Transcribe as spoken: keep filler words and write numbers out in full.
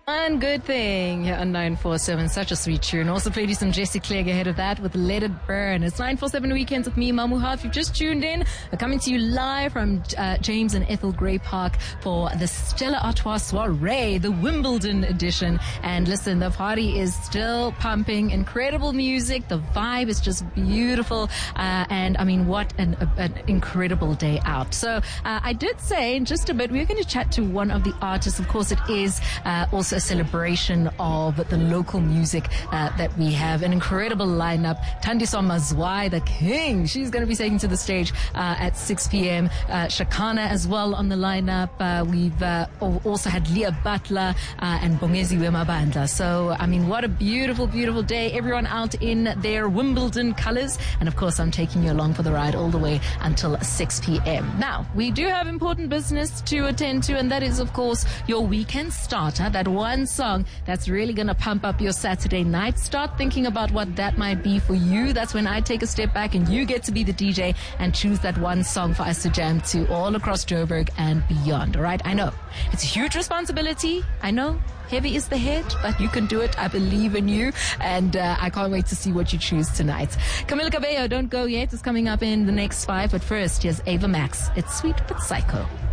One good thing here on nine four seven. Such a sweet tune. Also played you some Jessie Clegg ahead of that with Let It Burn. It's nine four seven Weekends with me, Mamuha. If you've just tuned in, we're coming to you live from uh, James and Ethel Gray Park for the Stella Artois Soiree, the Wimbledon edition. And listen, the party is still pumping. Incredible music. The vibe is just beautiful. Uh, and I mean, what an, a, an incredible day out. So uh, I did say in just a bit, we're going to chat to one of the artists. Of course, it is uh, also a celebration of the local music uh, that we have. An incredible lineup. Thandiswa Mazwai, the king. She's going to be taking to the stage uh, at six p.m. Uh, Shakana as well on the lineup. Uh, we've uh, also had Leah Butler uh, and Bongezi Wemabandla. So, I mean, what a beautiful, beautiful day. Everyone out in their Wimbledon colors. And of course, I'm taking you along for the ride all the way until six p.m. Now, we do have important business to attend to, and that is, of course, your weekend starter. That one song that's really going to pump up your Saturday night. Start thinking about what that might be for you. That's when I take a step back and you get to be the D J and choose that one song for us to jam to all across Joburg and beyond. All right? I know it's a huge responsibility. I know heavy is the head, but you can do it. I believe in you, and uh, I can't wait to see what you choose tonight. Camila Cabello, don't go yet. It's coming up in the next five, but first, here's Ava Max. It's Sweet But Psycho.